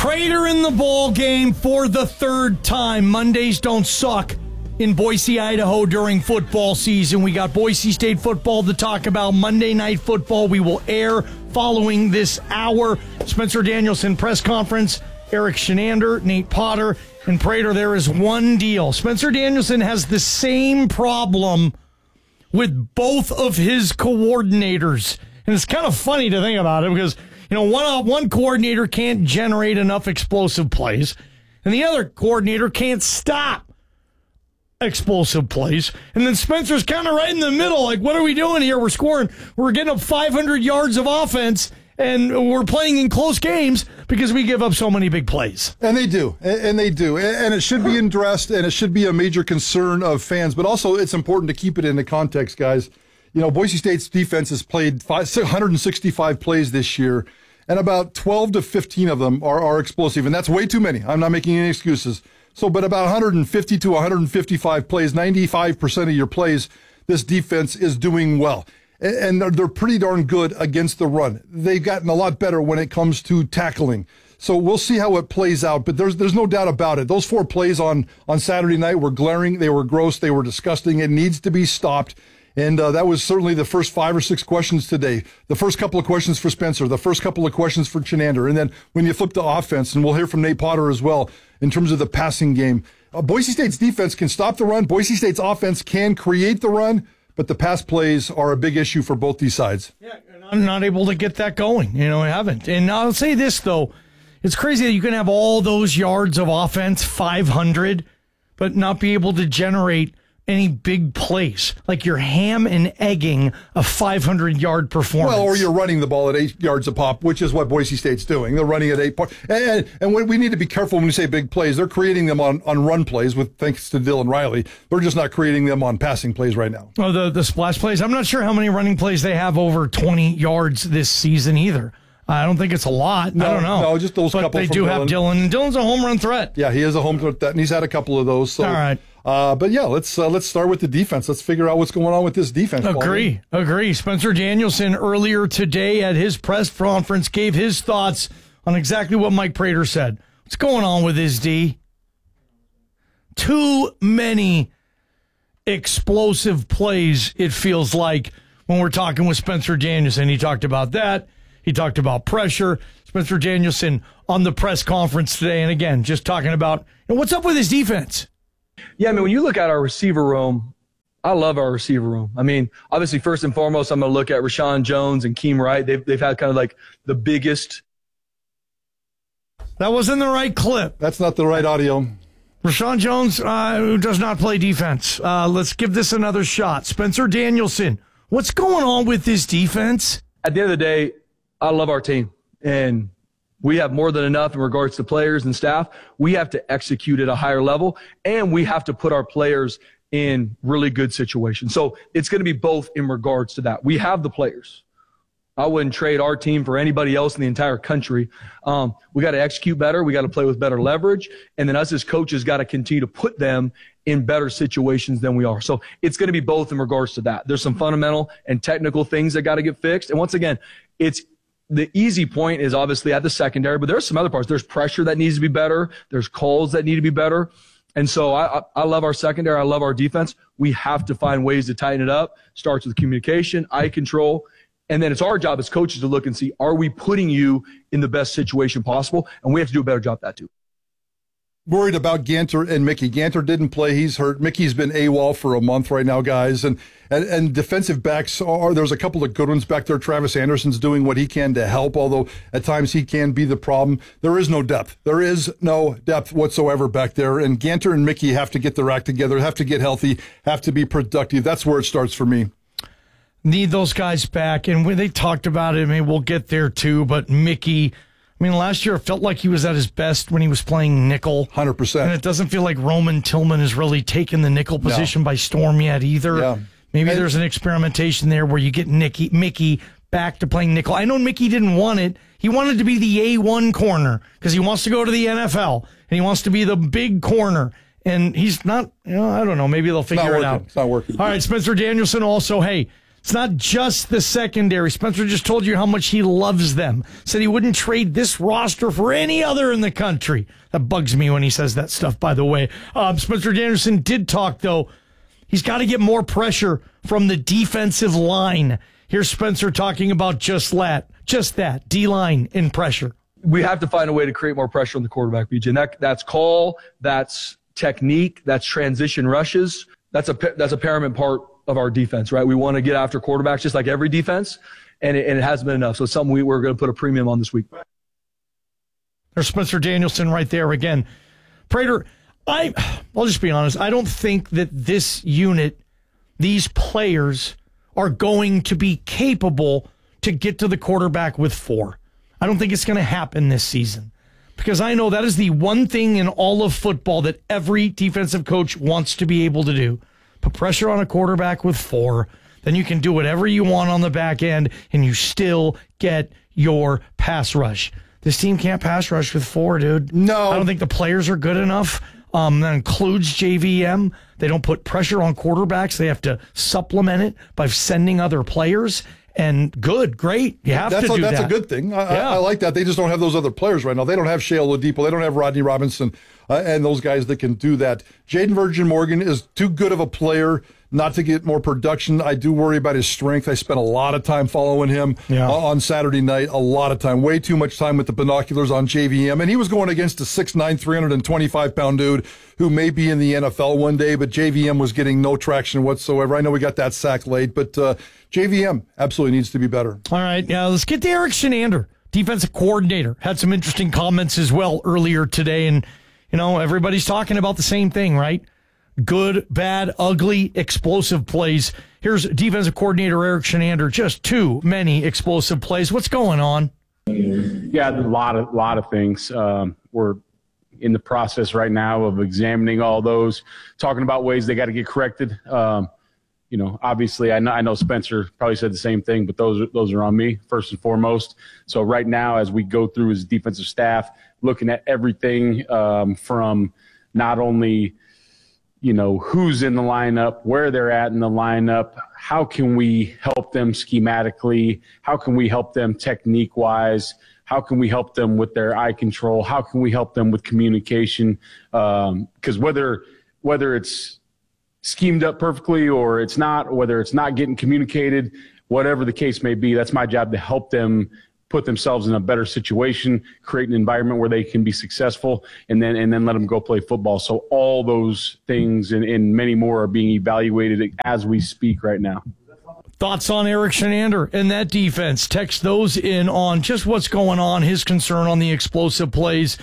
Prater in the ball game for the third time. Mondays don't suck in Boise, Idaho during football season. We got Boise State football to talk about. Monday Night Football we will air following this hour. Spencer Danielson press conference, Eric Shenander, Nate Potter, and Prater. There is one deal. Spencer Danielson has the same problem with both of his coordinators. And it's kind of funny to think about it because, one coordinator can't generate enough explosive plays, and the other coordinator can't stop explosive plays. And then Spencer's kind of right in the middle. Like, what are we doing here? We're getting up 500 yards of offense, and we're playing in close games because we give up so many big plays. And they do. And it should be addressed, and it should be a major concern of fans. But also, it's important to keep it into context, guys. Boise State's defense has played 165 plays this year, and about 12 to 15 of them are explosive. And that's way too many. I'm not making any excuses. But about 150 to 155 plays, 95% of your plays, this defense is doing well. And they're pretty darn good against the run. They've gotten a lot better when it comes to tackling. So we'll see how it plays out, but there's no doubt about it. Those 4 plays on Saturday night were glaring, they were gross, they were disgusting. It needs to be stopped. And that was certainly the first 5 or 6 questions today. The first couple of questions for Spencer, the first couple of questions for Shenander. And then when you flip to offense, and we'll hear from Nate Potter as well in terms of the passing game. Boise State's defense can stop the run. Boise State's offense can create the run, but the pass plays are a big issue for both these sides. Yeah, and I'm not able to get that going. I haven't. And I'll say this, though. It's crazy that you can have all those yards of offense, 500, but not be able to generate any big plays. Like you're ham and egging a 500-yard performance. Well, or you're running the ball at 8 yards a pop, which is what Boise State's doing. They're running at 8. And we need to be careful when we say big plays. They're creating them on run plays, thanks to Dylan Riley. They're just not creating them on passing plays right now. Oh, the splash plays. I'm not sure how many running plays they have over 20 yards this season either. I don't think it's a lot. I don't know. No, just those couple. But they do have Dylan, and Dylan's a home run threat. Yeah, he is a home threat, and he's had a couple of those. So. All right. But yeah, let's start with the defense. Let's figure out what's going on with this defense. Agree. Spencer Danielson earlier today at his press conference gave his thoughts on exactly what Mike Prater said. What's going on with his D? Too many explosive plays, it feels like, when we're talking with Spencer Danielson. He talked about that. He talked about pressure. Spencer Danielson on the press conference today, and again, just talking about what's up with his defense. Yeah, when you look at our receiver room, I love our receiver room. Obviously, first and foremost, I'm going to look at Rashawn Jones and Keem Wright. They've had kind of like the biggest. That wasn't the right clip. That's not the right audio. Rashawn Jones, who does not play defense. Let's give this another shot. Spencer Danielson, what's going on with this defense? At the end of the day, I love our team, and we have more than enough in regards to players and staff. We have to execute at a higher level, and we have to put our players in really good situations. So it's going to be both in regards to that. We have the players. I wouldn't trade our team for anybody else in the entire country. We got to execute better. We got to play with better leverage. And then us as coaches got to continue to put them in better situations than we are. So it's going to be both in regards to that. There's some fundamental and technical things that got to get fixed. And once again, the easy point is obviously at the secondary, but there's some other parts. There's pressure that needs to be better. There's calls that need to be better. And so I love our secondary. I love our defense. We have to find ways to tighten it up. Starts with communication, eye control. And then it's our job as coaches to look and see, are we putting you in the best situation possible? And we have to do a better job at that too. Worried about Ganter and Mickey. Ganter didn't play. He's hurt. Mickey's been AWOL for a month right now, guys. And defensive backs there's a couple of good ones back there. Travis Anderson's doing what he can to help, although at times he can be the problem. There is no depth. There is no depth whatsoever back there. And Ganter and Mickey have to get their act together, have to get healthy, have to be productive. That's where it starts for me. Need those guys back. And when they talked about it, we'll get there too, but Mickey, last year it felt like he was at his best when he was playing nickel. 100%. And it doesn't feel like Roman Tillman has really taken the nickel position by storm yet either. Yeah. Maybe there's an experimentation there where you get Mickey back to playing nickel. I know Mickey didn't want it. He wanted to be the A1 corner because he wants to go to the NFL and he wants to be the big corner. And he's not, I don't know, maybe they'll figure it out. It's not working. All right, Spencer Danielson also, It's not just the secondary. Spencer just told you how much he loves them. Said he wouldn't trade this roster for any other in the country. That bugs me when he says that stuff, by the way. Spencer Danielson did talk, though. He's got to get more pressure from the defensive line. Here's Spencer talking about just that, D-line in pressure. We have to find a way to create more pressure on the quarterback, BJ. And that's call, that's technique, that's transition rushes. That's a paramount part of our defense, right? We want to get after quarterbacks just like every defense, and it hasn't been enough. So it's something we're going to put a premium on this week. There's Spencer Danielson right there again. Prater, I'll just be honest. I don't think that this unit, these players, are going to be capable to get to the quarterback with 4. I don't think it's going to happen this season, because I know that is the one thing in all of football that every defensive coach wants to be able to do. Put pressure on a quarterback with 4. Then you can do whatever you want on the back end, and you still get your pass rush. This team can't pass rush with 4, dude. No. I don't think the players are good enough. That includes JVM. They don't put pressure on quarterbacks. They have to supplement it by sending other players. And great. You have to do that. That's a good thing. I like that. They just don't have those other players right now. They don't have Shea Oladipo. They don't have Rodney Robinson and those guys that can do that. Jaden Virgin Morgan is too good of a player not to get more production. I do worry about his strength. I spent a lot of time following him on Saturday night. A lot of time. Way too much time with the binoculars on JVM. And he was going against a 6'9", 325-pound dude who may be in the NFL one day, but JVM was getting no traction whatsoever. I know we got that sack late, but JVM absolutely needs to be better. All right, let's get to Erik Chinander, defensive coordinator. Had some interesting comments as well earlier today, and everybody's talking about the same thing, right? Good, bad, ugly, explosive plays. Here's defensive coordinator Erik Chinander. Just too many explosive plays. What's going on? Yeah, a lot of things. We're in the process right now of examining all those, talking about ways they got to get corrected. Obviously, I know Spencer probably said the same thing, but those are on me first and foremost. So right now, as we go through as defensive staff, looking at everything from not only who's in the lineup, where they're at in the lineup, how can we help them schematically, how can we help them technique-wise, how can we help them with their eye control, how can we help them with communication, because whether it's schemed up perfectly or it's not, or whether it's not getting communicated, whatever the case may be, that's my job to help them put themselves in a better situation, create an environment where they can be successful, and then let them go play football. So all those things and many more are being evaluated as we speak right now. Thoughts on Erik Chinander and that defense? Text those in on just what's going on, his concern on the explosive plays.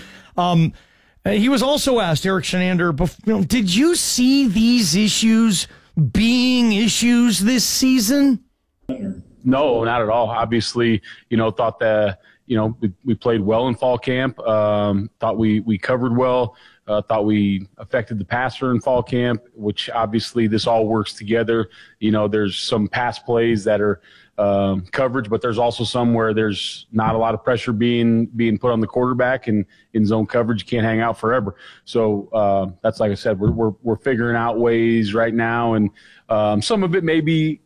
He was also asked, Erik Chinander, did you see these issues being issues this season? No, not at all. Obviously, thought that, we played well in fall camp. Thought we covered well. Thought we affected the passer in fall camp, which obviously this all works together. There's some pass plays that are coverage, but there's also some where there's not a lot of pressure being put on the quarterback, and in zone coverage you can't hang out forever. So that's, like I said, we're figuring out ways right now, and some of it may be,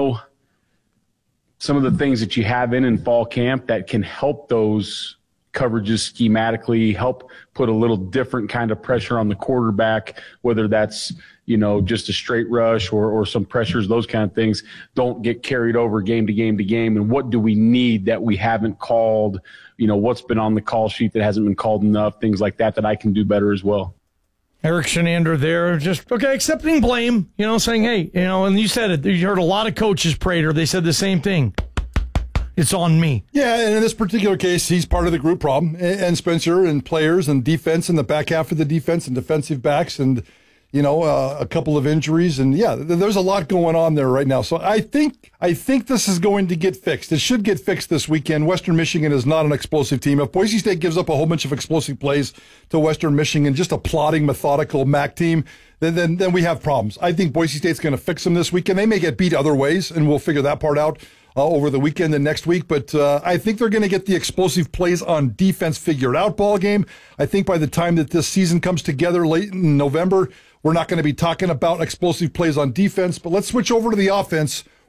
some of the things that you have in fall camp that can help those coverages schematically, help put a little different kind of pressure on the quarterback, whether that's, just a straight rush or some pressures, those kind of things don't get carried over game to game to game. And what do we need that we haven't called, what's been on the call sheet that hasn't been called enough, things like that I can do better as well. Erik Chinander there, just, accepting blame, saying, hey, and you said it, you heard a lot of coaches, Prater, they said the same thing. It's on me. Yeah, and in this particular case, he's part of the group problem. And Spencer and players and defense and the back half of the defense and defensive backs and, a couple of injuries. And, yeah, there's a lot going on there right now. So I think this is going to get fixed. It should get fixed this weekend. Western Michigan is not an explosive team. If Boise State gives up a whole bunch of explosive plays to Western Michigan, just a plodding, methodical MAC team, then we have problems. I think Boise State's going to fix them this weekend. They may get beat other ways, and we'll figure that part out over the weekend and next week. But I think they're going to get the explosive plays on defense figured out ball game. I think by the time that this season comes together late in November, we're not going to be talking about explosive plays on defense. But let's switch over to the offense.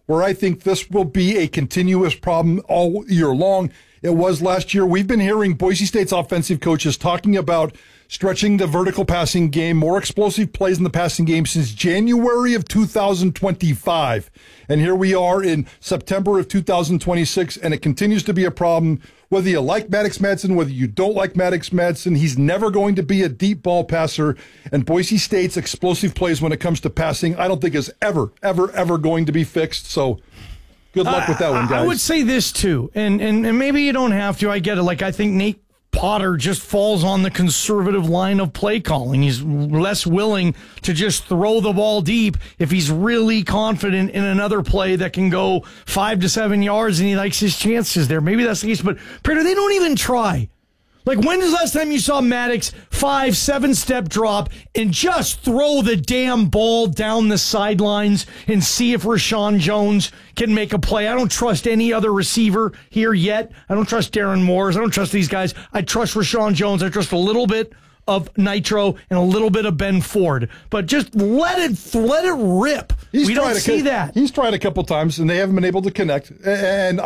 where I think this will be a continuous problem all year long. It was last year. We've been hearing Boise State's offensive coaches talking about stretching the vertical passing game, more explosive plays in the passing game since January of 2025. And here we are in September of 2026, and it continues to be a problem. Whether you like Maddox Madsen, whether you don't like Maddox Madsen, he's never going to be a deep ball passer. And Boise State's explosive plays when it comes to passing, I don't think is ever going to be fixed. So good luck with that one, guys. I would say this, too, and maybe you don't have to. I get it. Like, I think Nate Potter just falls on the conservative line of play calling. He's less willing to just throw the ball deep if he's really confident in another play that can go 5 to 7 yards and he likes his chances there. Maybe that's the case, but Prater, they don't even try. Like, when is the last time you saw Maddox 5-7 step drop and just throw the damn ball down the sidelines and see if Rashawn Jones can make a play? I don't trust any other receiver here yet. I don't trust Darren Moores. I don't trust these guys. I trust Rashawn Jones. I trust a little bit of Nitro and a little bit of Ben Ford. But just let it rip. We don't see that. He's tried a couple times, and they haven't been able to connect. And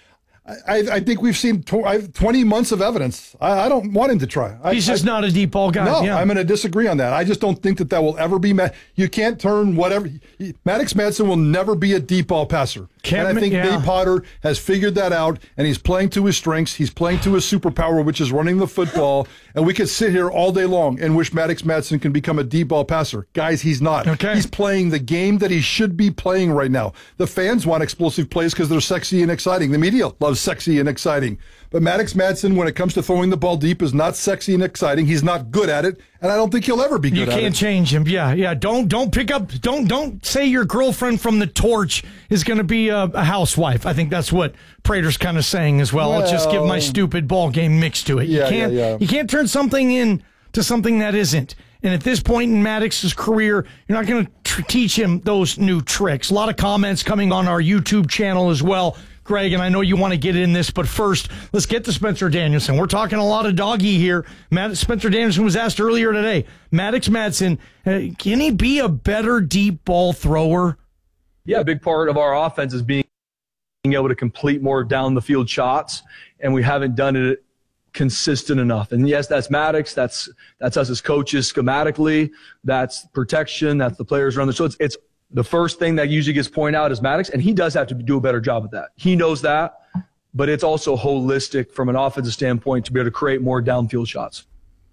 I think we've seen 20 months of evidence. I don't want him to try. He's just not a deep ball guy. No, yeah. I'm going to disagree on that. I just don't think that will ever be. You can't turn whatever. Maddox Madsen will never be a deep ball passer. And I think Nate Potter has figured that out, and he's playing to his strengths. He's playing to his superpower, which is running the football. And we could sit here all day long and wish Maddox Madsen can become a deep ball passer. Guys, he's not. Okay. He's playing the game that he should be playing right now. The fans want explosive plays because they're sexy and exciting. The media loves sexy and exciting. But Maddox Madsen, when it comes to throwing the ball deep, is not sexy and exciting. He's not good at it, and I don't think he'll ever be good at it. You can't change him. Yeah. Don't pick up. Don't say your girlfriend from the Torch is going to be a housewife. I think that's what Prater's kind of saying as well. I'll just give my stupid ball game mix to it. You can't turn something into something that isn't. And at this point in Maddox's career, you're not going to teach him those new tricks. A lot of comments coming on our YouTube channel as well, Greg, and I know you want to get in this, but first, let's get to Spencer Danielson. We're talking a lot of doggy here. Spencer Danielson was asked earlier today, Maddox Madsen, can he be a better deep ball thrower? Yeah, a big part of our offense is being able to complete more down the field shots, and we haven't done it consistent enough. And yes, that's Maddox. That's us as coaches schematically. That's protection. That's the players around the. So it's the first thing that usually gets pointed out is Maddox, and he does have to do a better job of that. He knows that, but it's also holistic from an offensive standpoint to be able to create more downfield shots.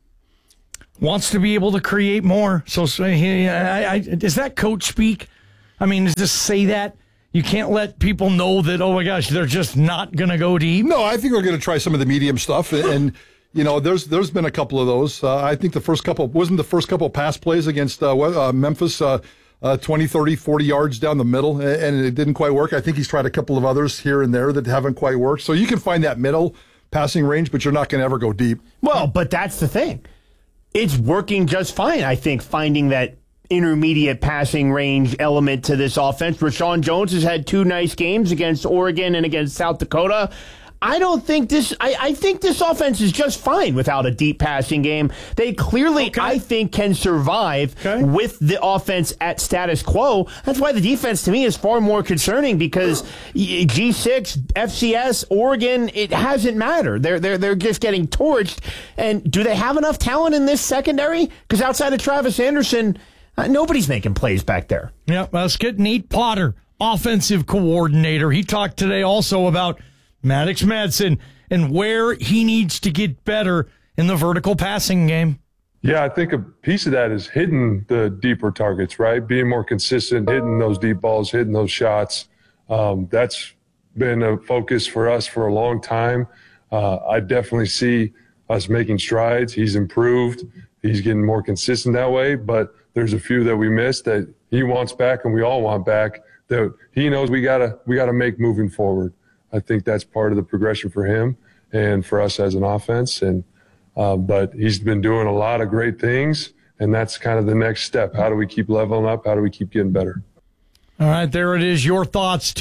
Wants to be able to create more. So is that coach speak? I mean, does this say that? You can't let people know that, oh my gosh, they're just not going to go deep? No, I think we're going to try some of the medium stuff. And you know, there's been a couple of those. I think the first couple pass plays against Memphis, 20, 30, 40 yards down the middle, and it didn't quite work. I think he's tried a couple of others here and there that haven't quite worked. So you can find that middle passing range, but you're not going to ever go deep. Well, but that's the thing. It's working just fine, I think, finding that intermediate passing range element to this offense. Rashawn Jones has had 2 nice games against Oregon and against South Dakota. I think this offense is just fine without a deep passing game. They clearly, I think, can survive with the offense at status quo. That's why the defense, to me, is far more concerning because G6, FCS, Oregon, it hasn't mattered. They're just getting torched. And do they have enough talent in this secondary? Because outside of Travis Anderson, nobody's making plays back there. Yeah, let's get Nate Potter, offensive coordinator. He talked today also about Maddox Madsen and where he needs to get better in the vertical passing game. Yeah, I think a piece of that is hitting the deeper targets, right? Being more consistent, hitting those deep balls, hitting those shots. That's been a focus for us for a long time. I definitely see us making strides. He's improved. He's getting more consistent that way, but there's a few that we missed that he wants back and we all want back that he knows we gotta make moving forward. I think that's part of the progression for him and for us as an offense. And but he's been doing a lot of great things, and that's kind of the next step. How do we keep leveling up? How do we keep getting better? All right, there it is. Your thoughts,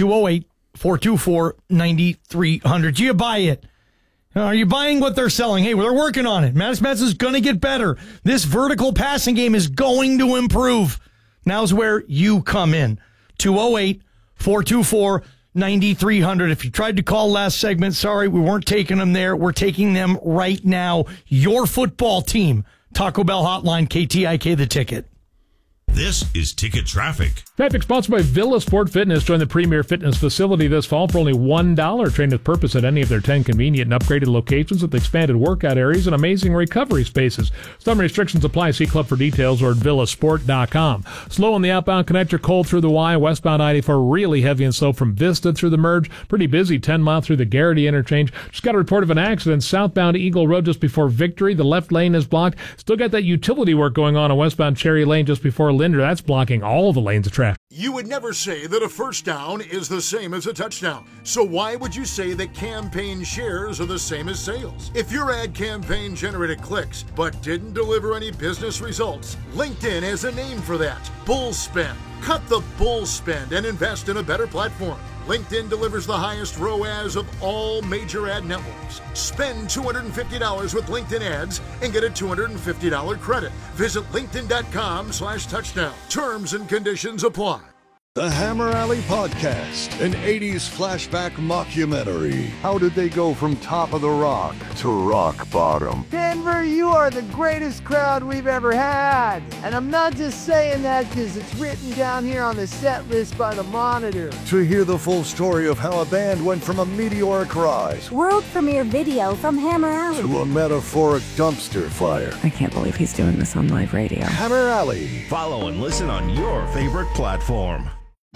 208-424-9300. Do you buy it? Are you buying what they're selling? Hey, they're working on it. Maddox Madsen's going to get better. This vertical passing game is going to improve. Now's where you come in. 208 424-9300. If you tried to call last segment, sorry, we weren't taking them there. We're taking them right now. Your football team. Taco Bell Hotline, KTIK The Ticket. This is Ticket Traffic. Traffic sponsored by Villa Sport Fitness. Join the premier fitness facility this fall for only $1. Train with purpose at any of their 10 convenient and upgraded locations with expanded workout areas and amazing recovery spaces. Some restrictions apply. See club for details or at villasport.com. Slow on the outbound connector, cold through the Y. Westbound I-84 really heavy and slow from Vista through the merge. Pretty busy 10 mile through the Garrity interchange. Just got a report of an accident southbound Eagle Road just before Victory. The left lane is blocked. Still got that utility work going on westbound Cherry Lane just before Linder. That's blocking all the lanes of traffic. You would never say that a first down is the same as a touchdown. So why would you say that campaign shares are the same as sales? If your ad campaign generated clicks but didn't deliver any business results, LinkedIn has a name for that. Bull spend. Cut the bull spend and invest in a better platform. LinkedIn delivers the highest ROAS of all major ad networks. Spend $250 with LinkedIn ads and get a $250 credit. Visit linkedin.com/touchdown. Terms and conditions apply. The Hammer Alley Podcast, an 80s flashback mockumentary. How did they go from top of the rock to rock bottom? Denver, you are the greatest crowd we've ever had. And I'm not just saying that because it's written down here on the set list by the Monitor. To hear the full story of how a band went from a meteoric rise, world premiere video from Hammer Alley, to a metaphoric dumpster fire. I can't believe he's doing this on live radio. Hammer Alley. Follow and listen on your favorite platform.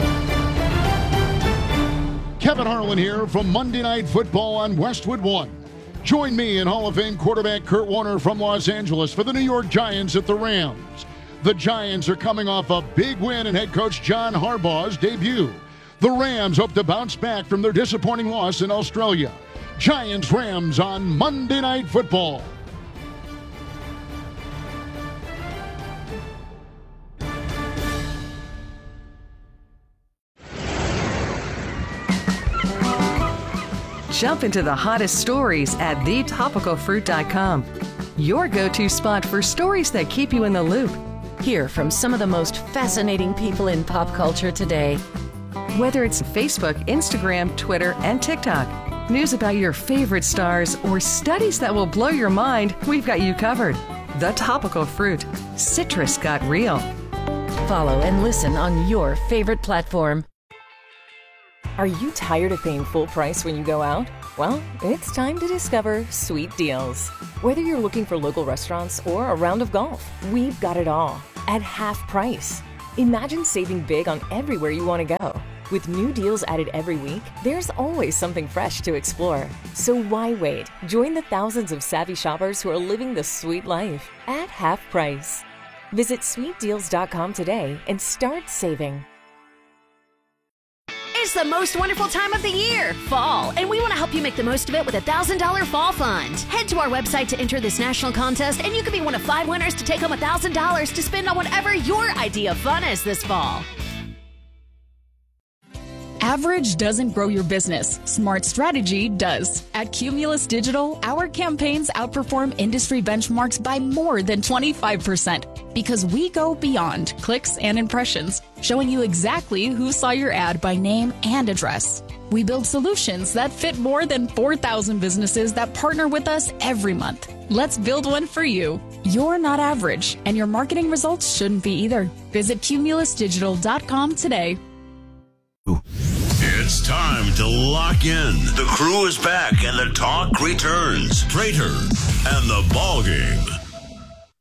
Kevin Harlan here from Monday Night Football on Westwood One. Join me and Hall of Fame quarterback Kurt Warner from Los Angeles for the New York Giants at the Rams. The Giants are coming off a big win in head coach John Harbaugh's debut. The Rams hope to bounce back from their disappointing loss in Australia. Giants-Rams on Monday Night Football. Jump into the hottest stories at thetopicalfruit.com. Your go-to spot for stories that keep you in the loop. Hear from some of the most fascinating people in pop culture today. Whether it's Facebook, Instagram, Twitter, and TikTok, news about your favorite stars, or studies that will blow your mind, we've got you covered. The Topical Fruit. Citrus got real. Follow and listen on your favorite platform. Are you tired of paying full price when you go out? Well, it's time to discover Sweet Deals. Whether you're looking for local restaurants or a round of golf, we've got it all at half price. Imagine saving big on everywhere you want to go. With new deals added every week, there's always something fresh to explore. So why wait? Join the thousands of savvy shoppers who are living the sweet life at half price. Visit sweetdeals.com today and start saving. It's the most wonderful time of the year, fall, and we want to help you make the most of it with a $1,000 fall fund. Head to our website to enter this national contest, and you could be one of 5 winners to take home $1,000 to spend on whatever your idea of fun is this fall. Average doesn't grow your business. Smart strategy does. At Cumulus Digital, our campaigns outperform industry benchmarks by more than 25% because we go beyond clicks and impressions, showing you exactly who saw your ad by name and address. We build solutions that fit more than 4,000 businesses that partner with us every month. Let's build one for you. You're not average, and your marketing results shouldn't be either. Visit cumulusdigital.com today. It's time to lock in. The crew is back and the talk returns. Prater and the ball game.